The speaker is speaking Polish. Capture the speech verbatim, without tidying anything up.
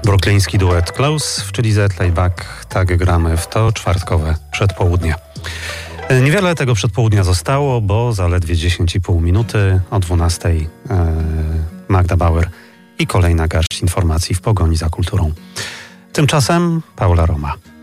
Brukliński duet Close w Chili Z Layback. Tak gramy w to czwartkowe przedpołudnie. Niewiele tego przedpołudnia zostało, bo zaledwie dziesięć i pół minuty o dwunastej e, Magda Bauer i kolejna garść informacji w pogoni za kulturą. Tymczasem Paula Roma.